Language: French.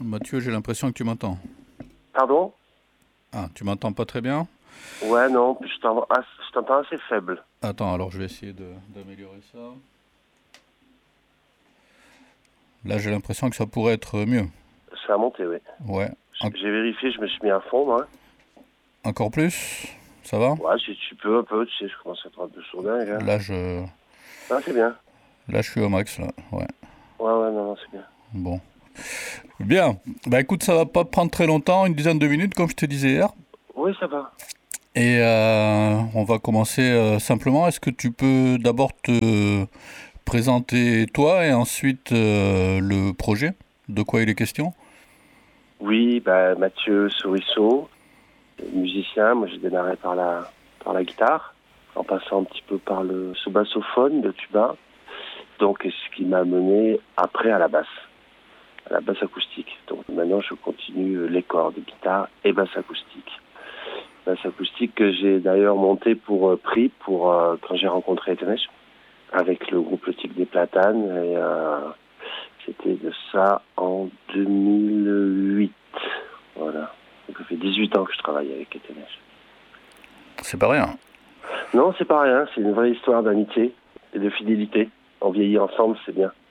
Mathieu, j'ai l'impression que tu m'entends. Pardon? Ah, tu m'entends pas très bien? Ouais, non, je t'entends assez faible. Attends, alors je vais essayer d'améliorer ça. Là, j'ai l'impression que ça pourrait être mieux. Ça a monté, oui. Ouais. J'ai vérifié, je me suis mis à fond, moi. Encore plus? Ça va? Ouais, si tu peux, un peu, tu sais, je commence à être un peu sourdingue, hein. Là, je, Ah, c'est bien. là, je suis au max, là. Ouais. Ouais, ouais, non, non, c'est bien. Bon. Bien. Bah écoute, ça va pas prendre très longtemps, une dizaine de minutes, comme je te disais hier. Oui, ça va. Et on va commencer simplement. Est-ce que tu peux d'abord te présenter toi et ensuite le projet? De quoi il est question? Oui, bah, Mathieu Souriceau, musicien. Moi, j'ai démarré par la guitare, en passant un petit peu par ce bassophone, le tuba. Donc, ce qui m'a mené après à la basse acoustique. Donc, maintenant, je continue les cordes, guitare et basse acoustique. Basse acoustique que j'ai d'ailleurs monté pour prix pour quand j'ai rencontré Etenesh avec le groupe Le Tic des Platanes et c'était de ça en 2008. Voilà. Donc ça fait 18 ans que je travaille avec Etenesh. C'est pas rien. Non, c'est pas rien, c'est une vraie histoire d'amitié et de fidélité. On vieillit ensemble, c'est bien.